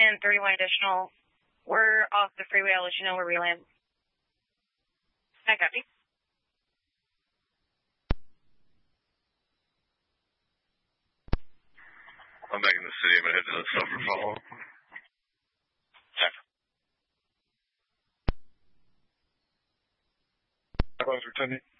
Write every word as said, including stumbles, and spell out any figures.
ten thirty-one additional. We're off the freeway. I'll let you know where we land. I copy. I'm back in the city. I'm going to head to the Sulphur Fall. Sulphur. Advisor, Tony.